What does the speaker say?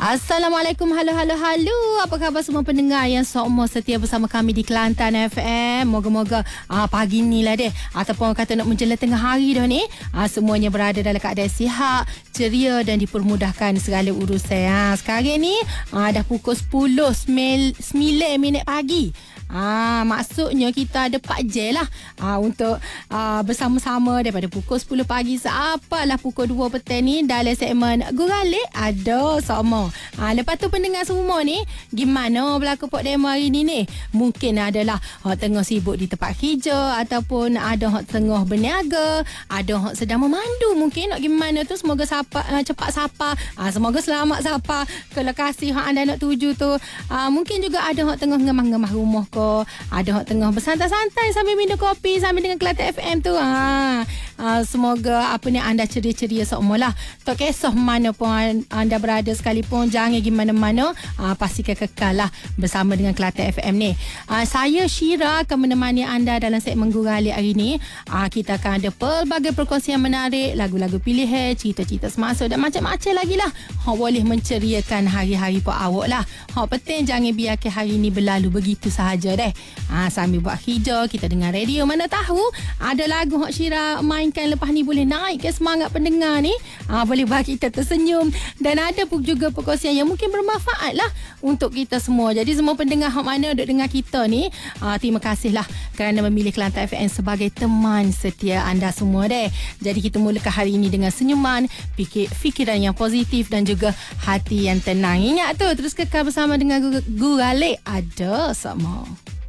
Assalamualaikum, halo. Apa khabar semua pendengar yang semua setia bersama kami di Kelantan FM. Moga-moga pagi ni lah deh, ataupun kata nak menjelang tengah hari dah ni, semuanya berada dalam keadaan sihat, ceria dan dipermudahkan segala urusan. Sekarang ni dah pukul 10.09 pagi. Maksudnya kita ada 4 jam lah untuk bersama-sama daripada pukul 10 pagi sampailah pukul 2 petang ni dalam segmen Guralik ada sama. Lepas tu pendengar semua ni, gimana berlaku pok demo hari ni? Mungkin adalah tengah sibuk di tempat kerja, ataupun ada tengah berniaga, ada sedang memandu. Mungkin nak gimana tu, semoga cepat sapa, semoga selamat sapa ke lokasi anda nak tuju tu. Mungkin juga ada tengah ngemah-ngemah rumah ke, ada tengah bersantai-santai sambil minum kopi sambil dengan Kelantan FM tu. Semoga anda ceria-ceria semualah. Tak kisah mana pun anda berada sekalipun, jangan pergi mana-mana, pastikan kekal lah bersama dengan Kelantan FM ni. Saya Syira akan menemani anda dalam segmen Guralik hari ni. Kita akan ada pelbagai perkongsian menarik, lagu-lagu pilihan, cerita-cerita semasa dan macam-macam lagi lah. Boleh menceriakan hari-hari pun awak lah. Penting jangan biarkan hari ni berlalu begitu sahaja deh. Sambil buat kerja, kita dengar radio, mana tahu ada lagu Hak Syira mainkan lepas ni boleh naikkan semangat pendengar ni. Boleh buat kita tersenyum, dan ada pun juga perkongsian yang mungkin bermanfaat lah untuk kita semua. Jadi semua pendengar hak mana duk dengar kita ni, terima kasih lah kerana memilih Kelantan FM sebagai teman setia anda semua deh. Jadi kita mulakan hari ini dengan senyuman, fikiran yang positif dan juga hati yang tenang. Ingat tu, terus kekal bersama dengan Guralik ada sama.